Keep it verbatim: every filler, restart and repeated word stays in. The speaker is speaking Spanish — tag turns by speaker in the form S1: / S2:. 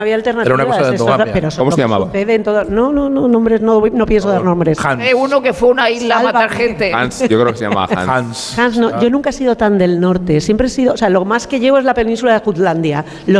S1: había alternativas.
S2: Era una cosa de endogamia.
S1: Pero
S3: ¿Cómo se llamaba?
S1: En todo, no, no, no, nombres, no, no pienso dar nombres.
S2: Hans.
S4: Eh, uno que fue a una isla a matar gente.
S3: Hans, yo creo que se llama Hans.
S2: Hans.
S1: Hans, no, yo nunca he sido tan del norte. Siempre he sido, o sea, lo más que llevo es la península de Jutlandia. Los